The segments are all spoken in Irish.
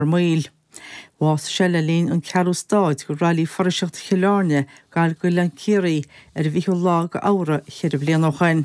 míl. Bhás selle lín an cearú stáid go rallí forisicht chiileárne gáil go le círaí bhíú lá go ára cheir blian óchain.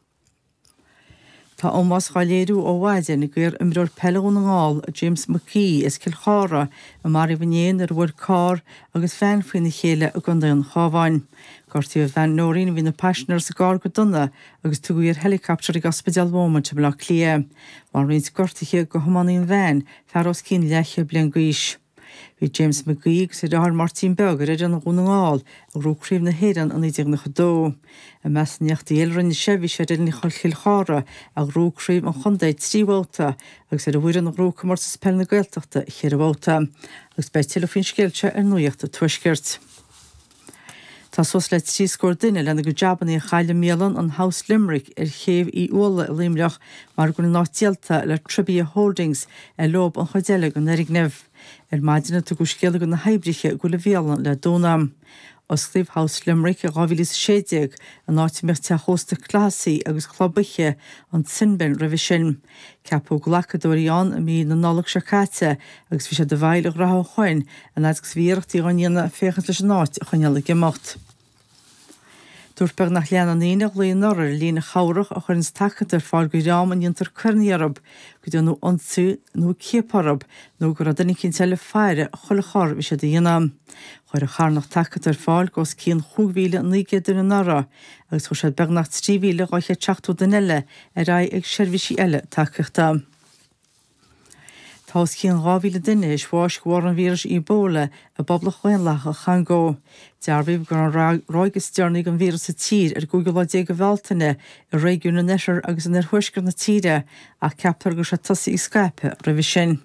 Tá ómás chaléirú ó bhaide na gcuir imreoir peilún ngáil James McKee is Kilchara a mar bhnéin bhfuil cá agus fan faoin na chéile a gcondaon chábhain. Gortí bhean nóirín hí na passionar sa gá go duna agus tugaíar helicopter i gaspedal bhóman te bla clia. Mar rins gortaiche go thomaníon bhein fearrás cín leiche blian gaiis. Bhí James McGee sé dethar Martin Berger an gúnaáil a rúcríomh na héan an idir na chodó. A measneocht éilrann sehí sé na Chilchara a rúcríomh an chundaid tríhilta agus sé bhhuiir an rúcamar sa spell na Gaeltachta chéirhilta, agus bei telefín scéilte ar nuocht a tuisgirt. Tá sos le trí scór duine lena go jabanna a chaile mélan an House Limerick chéamh í uala a líimleach mar gona nátíalta le Tribia Holdings lob an chodeile go nerigneh. Maidina tu go scéala go na hebriche go le bhéalan le dónam. Os scríomh House Limerick a gáhílis séideag an áitimecht te hósta clásaí agus chlobaiche an sinben rahí sin. Ceapú glacadóíán a mí na nálach se cáte agus bhí sé de bhaile ratha chuin an agus bhíochttaí gáinna féchan leis an áit a chuineala gemacht. Dúirt nach leanana íine líon norir lína chairech a chuirn tachatar fáil go rám an diontar chuirníarab go dú nó ansú nó céparab nó gur a duine cinn teile feire chola char bhí sé de dhéanam. Chuir a charnach tachatar fáil gos cían 5,900 na nara agus chu sé begnach 3,880 den eile a ra ag seirbhísí eile tachachta. Tás cían 2,000 duine is bháis go an víras í bóla a babla chuinlach a changó. Dearbhíh gur an roigus dearnig an víras a tír Google dé go bhheltaine a réúna neisir agus an thuisgur na tíre a ceaptar gur se tosaí í Skype rahí sin.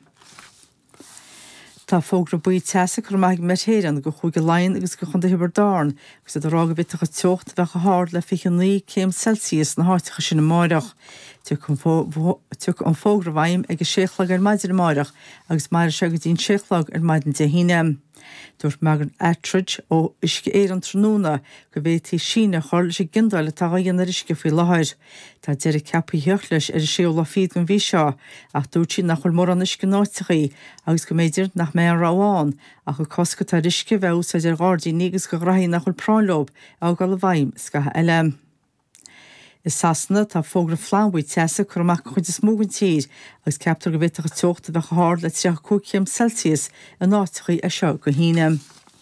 Tá fógra buí teasa chu maigh metéan go chuig go lainn agus go chunda hibardáin agus a rága bitacha teocht bheitcha háir le 9 Celsius na háiticha sin na máireach. Tu an fógra bhaim ag séchlag ar maidir na máireach agus mar se go dtín séchlag ar maidin de híine. Dúirt me an Attridge ó isce éar an tróna go bhétí sína choir sé gindáile tá dhéana isce faoi láthir. Tá deir ceappaí heoch leis ar séola fiad an bhí seo ach dúirtí nach chuil mór an isce náitichaí agus go méidir nach mé an ráháin ach go cosca tá isce bheith sa idir gádaí nígus go raí nach chuil práinlób á gal bhaim scatha eile. Is sasna tá fógra flámhaí teasa chumach chuid is mógan tír agus ceaptar go bhitacha teochta bheith háir le 3 Celsius an náitichaí a seo go híine.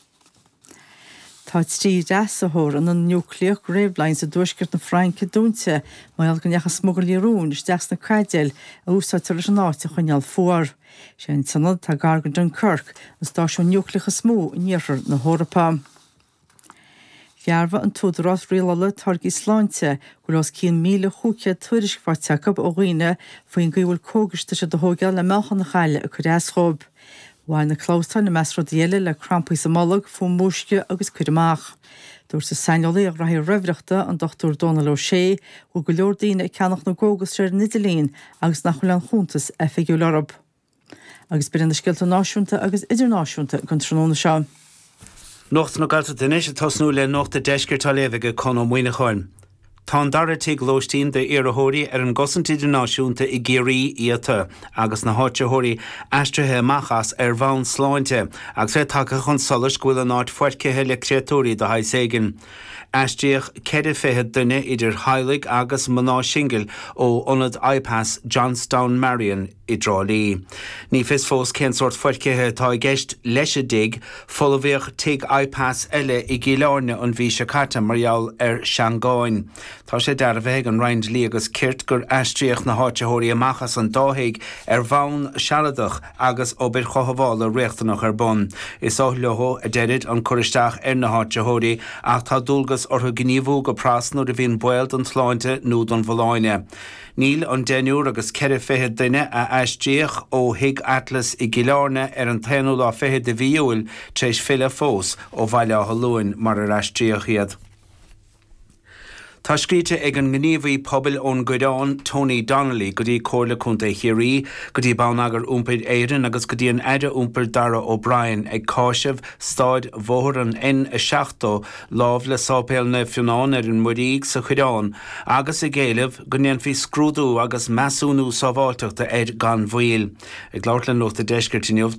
Tá tí reasathóir an an nucleach réibhlein sa dúisgurt na Franca dúnte maiall go necha smógaí rún is deas na caideil a úsátar leis an áite chuineal fuar. Sé an sanad tá gar go Dunkirk an stáisiún nucleacha smó níorir na Hórapá. Gearbha an túdarás rialala targaí sláinte go las cían 1,000 tuairiscfar teacab ó ghuiine faoin ghuiúil cógasta se do thógeal le mechan na chaile a churéaschob. Bhain na clósta na measra déile le crampaí sa mollag fún múisce agus cuireamach. Dúir sa seinolaí a rathí roimhreachta an Dr. Donald O'Shea go go leor daoine ceannach na gógus ar Nidalín agus nach chuil an chúntas FAU Lorab. Agus beidir na scialta náisiúnta agus idirnáisiúnta gan tróna seo. Nocht na galta duine sé tosnú le nocht a deisgur tá lévige chun ó muoine chuin. Tá dartí glóistín de iarthóirí ar an gosantí náisiúnta i géirí íata agus na háitethóirí aistrithe machas ar bhain sláinte agus fé take chun solas gúil an áit fuircithe le créatúirí do haidségan. Aistíoch ceidir fithe duine idir Heilig agus maná singil ó onad iPass Johnstown Marion i drálí. Ní fis fós cén sort fuircithe tá gceist leis a dig folahíoch tig iPass eile i gcíleárne an bhí se carta marall ar Seangáin. Tá sé dar bheith an roind lí agus cirt gur aistríoch na háitethóirí amachas an dóthaig ar bhain sealadach agus obair chohabháil a réachtanach ar bon. Is ó leo a deirid an choristeach ar na háitethóirí ach tá dúlgas orthu gníomhú go prasnú a bhíon build an sláinte nó don bhláine. Níl an déanúr agus ceir fithe duine a aistríoch ó Hig Atlas i gcíleárne ar an taanú lá fithe de bhíúil tréis fille fós ó bhaile a luin mar ar aistríoch iad. Tá scríte ag an gníomhaí pobail ón Gúireán Tony Donnelly go dtí comhairle chunta Chiarí, go dtí bán-agar iompair Éireann agus go dtí an aide iompair Dara O'Brien ag cáisibh stáid mhór an N7 lámh le sápéal na Fionnán ar an Muiríg sa Gúireán, agus i ggéileh go ndéanfaí scrúdú agus measúnú sábháilteachta gan bhuiil. Ag labhart le nuachta deisceart inniuh